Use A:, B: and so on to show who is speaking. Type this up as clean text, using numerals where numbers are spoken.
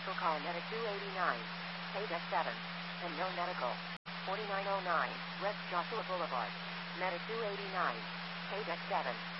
A: medical, call Medic 289. Paid at 7. And no medical. 4909 West Joshua Boulevard. Medic 289. Paid at 7.